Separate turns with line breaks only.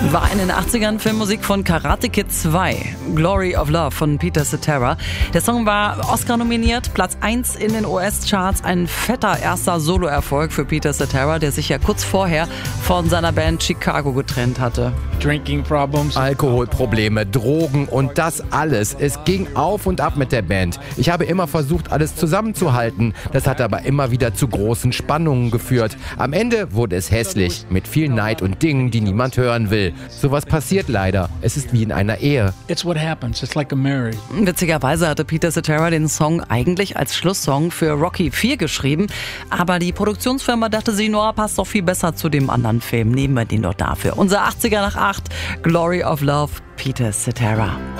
War in den 80ern Filmmusik von Karate Kid 2, Glory of Love von Peter Cetera. Der Song war Oscar nominiert, Platz 1 in den US-Charts, ein fetter erster Soloerfolg für Peter Cetera, der sich ja kurz vorher von seiner Band Chicago getrennt hatte.
Drinking problems,
Alkoholprobleme, Drogen und das alles. Es ging auf und ab mit der Band. Ich habe immer versucht, alles zusammenzuhalten. Das hat aber immer wieder zu großen Spannungen geführt. Am Ende wurde es hässlich, mit viel Neid und Dingen, die niemand hören will. Sowas passiert leider. Es ist wie in einer Ehe.
It's what happens. It's like a marriage.
Witzigerweise hatte Peter Cetera den Song eigentlich als Schlusssong für Rocky IV geschrieben, aber die Produktionsfirma dachte sich, no, passt doch viel besser zu dem anderen Film. Nehmen wir den doch dafür. Unser 80er nach 8, Glory of Love, Peter Cetera.